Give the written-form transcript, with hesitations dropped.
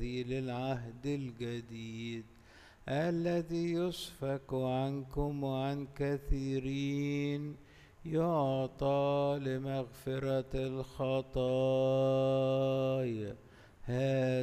الذي للعهد الجديد الذي يسفك عنكم وعن كثيرين يعطى لمغفرة الخطايا.